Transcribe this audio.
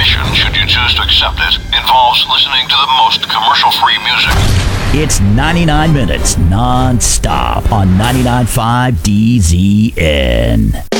mission, should you choose to accept it, involves listening to the most commercial-free music. It's 99 minutes non-stop on 99.5 DZN.